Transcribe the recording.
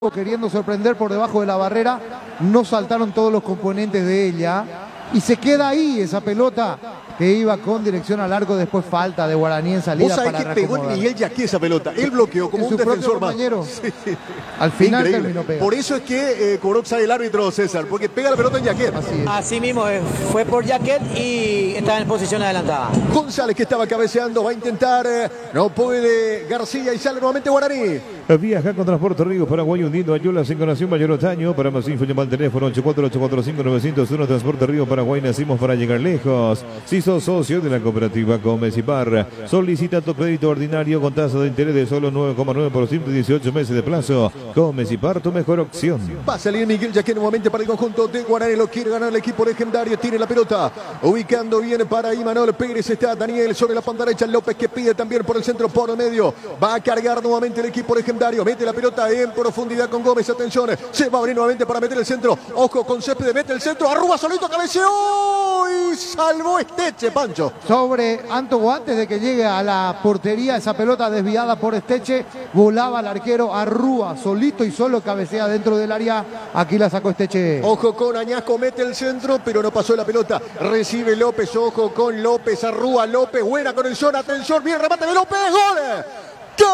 queriendo sorprender por debajo de la barrera, no saltaron todos los componentes de ella y se queda ahí esa pelota que iba con dirección al arco. Después falta de Guaraní en salida. Vos sabés para que pegó en Miguel Yaquí esa pelota, él bloqueó como un defensor más. Sí. Al final increíble. Terminó pegando. Por eso es que cobró offside el árbitro, César, porque pega la pelota en Yaquet. Así mismo fue por Yaquet y estaba en posición adelantada. González, que estaba cabeceando, va a intentar, no puede García y sale nuevamente Guaraní. Viaja con Transporte Río Paraguay hundido Ayulas en Conación Mayor Otaño. Para más info llama al teléfono 84845-901. Transporte Río Paraguay, nacimos para llegar lejos. Si sos socio de la cooperativa Gómez y Par, solicita tu crédito ordinario con tasa de interés de solo 9,9% y 18 meses de plazo. Gómez y Par, tu mejor opción. Va a salir Miguel Yaquet nuevamente para el conjunto de Guaraní. Lo quiere ganar el equipo legendario. Tiene la pelota. Ubicando bien para Imanol Pérez. Está Daniel sobre la pantalla derecha. López que pide también por el centro, por el medio. Va a cargar nuevamente el equipo legendario. Mete la pelota en profundidad con Gómez. Atención. Se va a abrir nuevamente para meter el centro. Ojo con Céspedes. Mete el centro. Arrúa solito. Cabeceó. Y salvó Esteche, Pancho. Sobre Anto, antes de que llegue a la portería, esa pelota desviada por Esteche, volaba el arquero Arrúa, solito y solo cabecea dentro del área. Aquí la sacó Esteche. Ojo con Añasco, mete el centro, pero no pasó la pelota. Recibe López, ojo con López, Arrúa, López, buena conexión, atención, bien remate de López, ¡gol!